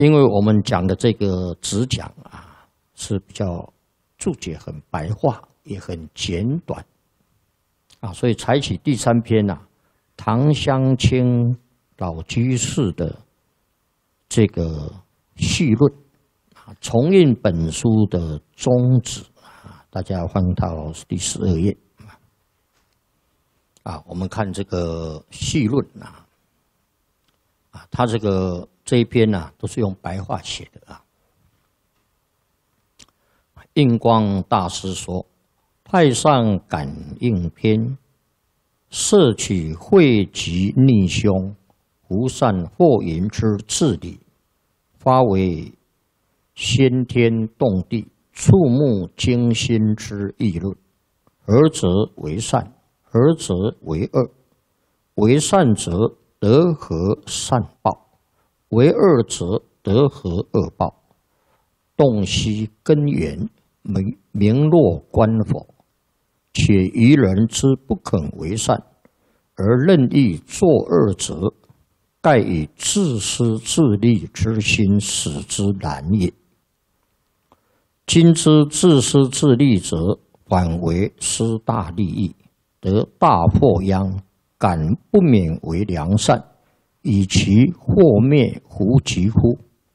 因为我们讲的这个直讲啊，是比较注解很白话，也很简短啊，所以采取第3篇啊，唐湘卿老居士的这个序论啊，重印本书的宗旨啊，大家翻到第12页啊，我们看这个序论啊，他这一篇啊，都是用白话写的啊。印光大师说：“太上感应篇，摄取惠及逆凶、福善祸淫之治理，发为先天动地、触目惊心之议论。何则为善？何则为恶？为善则得何善报？为恶则得何恶报？洞悉根源，明若观否？且愚人之不肯为善，而任意作恶者，盖以自私自利之心使之然也。今之自私自利者，反为失大利益，得大破殃，敢不免为良善，以其祸灭乎及乎？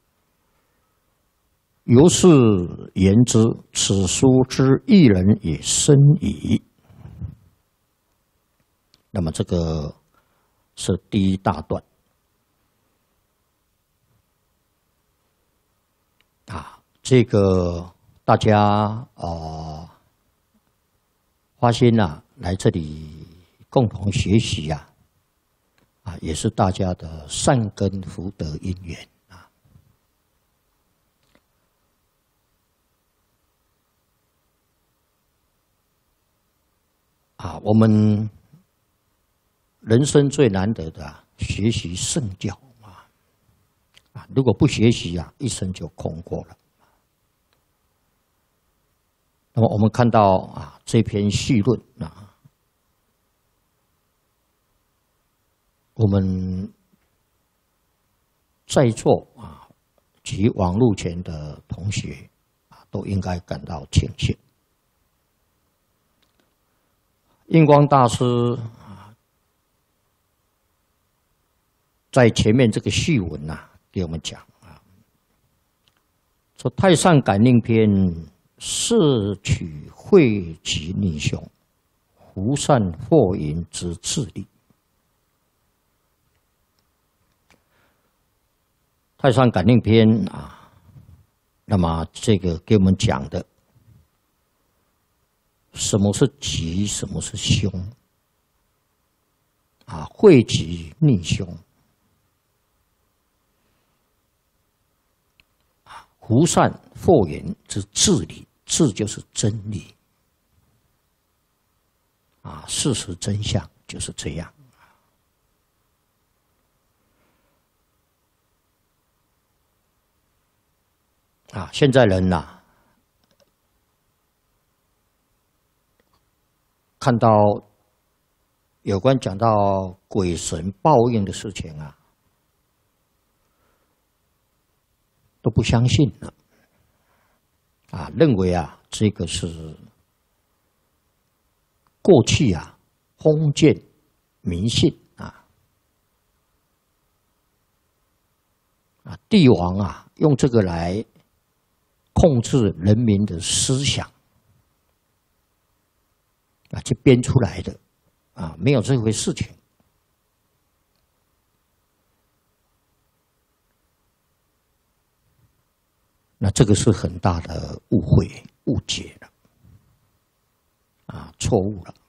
由是言之，此书之一人也深矣。”那么这个是第一大段啊，这个大家花心啊来这里共同学习啊，也是大家的善根福德因缘啊。我们人生最难得的学习圣教如果不学习一生就空过了。那么我们看到这篇序论我们在座及网络前的同学都应该感到庆幸。印光大师在前面这个序文给我们讲说太上感应篇摄取惠及逆凶、福善祸淫之治理。太上感应篇那么这个给我们讲的什么是吉，什么是凶惠及逆凶、福善祸淫之治理，治就是真理事实真相就是这样现在人看到有关讲到鬼神报应的事情都不相信了认为这个是过去封建迷信帝王用这个来控制人民的思想去编出来的没有这回事情。那这个是很大的误会、误解了错误了。